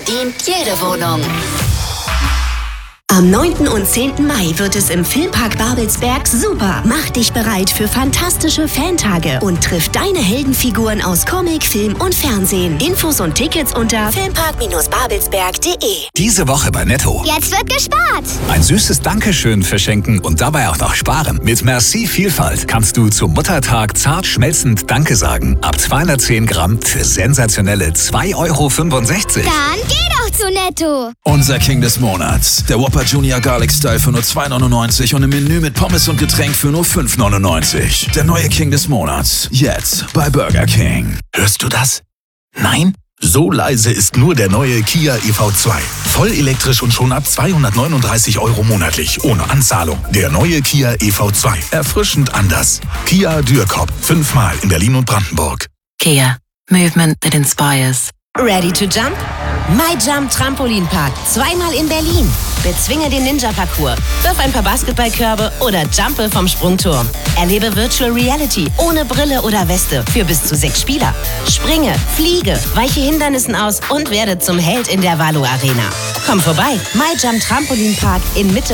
dient jede Wohnung. Am 9. und 10. Mai wird es im Filmpark Babelsberg super. Mach dich bereit für fantastische Fantage und triff deine Heldenfiguren aus Comic, Film und Fernsehen. Infos und Tickets unter filmpark-babelsberg.de. Diese Woche bei Netto. Jetzt wird gespart. Ein süßes Dankeschön verschenken und dabei auch noch sparen. Mit Merci Vielfalt kannst du zum Muttertag zart schmelzend Danke sagen. Ab 210 Gramm für sensationelle 2,65 €. Dann geh doch zu Netto. Unser King des Monats. Der Whopper Junior Garlic Style für nur 2,99 € und im Menü mit Pommes und Getränk für nur 5,99 €. Der neue King des Monats. Jetzt bei Burger King. Hörst du das? Nein? So leise ist nur der neue Kia EV2. Voll elektrisch und schon ab 239 € monatlich, ohne Anzahlung. Der neue Kia EV2. Erfrischend anders. Kia Dürkop. 5-mal in Berlin und Brandenburg. Kia. Movement that inspires. Ready to jump? MyJump Trampolinpark. 2-mal in Berlin. Bezwinge den Ninja-Parcours. Wirf ein paar Basketballkörbe oder jumpe vom Sprungturm. Erlebe Virtual Reality ohne Brille oder Weste für bis zu 6 Spieler. Springe, fliege, weiche Hindernissen aus und werde zum Held in der Valo Arena. Komm vorbei. MyJump Trampolinpark in Mitte